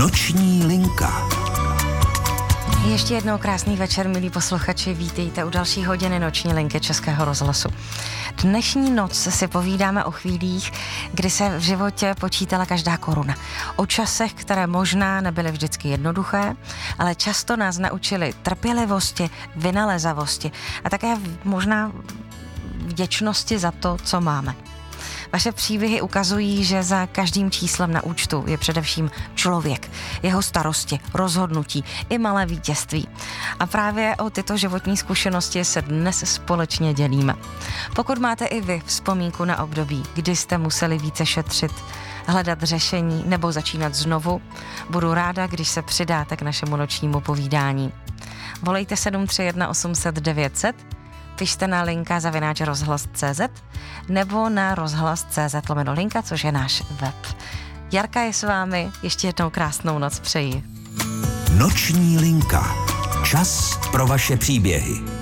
Noční linka. Ještě jednou krásný večer, milí posluchači, vítejte u další hodiny Noční linky Českého rozhlasu. Dnešní noc si povídáme o chvílích, kdy se v životě počítala každá koruna. O časech, které možná nebyly vždycky jednoduché, ale často nás naučily trpělivosti, vynalezavosti a také možná vděčnosti za to, co máme. Vaše příběhy ukazují, že za každým číslem na účtu je především člověk, jeho starosti, rozhodnutí i malé vítězství. A právě o tyto životní zkušenosti se dnes společně dělíme. Pokud máte i vy vzpomínku na období, kdy jste museli více šetřit, hledat řešení nebo začínat znovu, budu ráda, když se přidáte k našemu nočnímu povídání. Volejte 731 800 900, pište na linka@rozhlas.cz nebo na rozhlas.cz/linka, což je náš web. Jarka je s vámi, ještě jednou krásnou noc přeji. Noční linka. Čas pro vaše příběhy.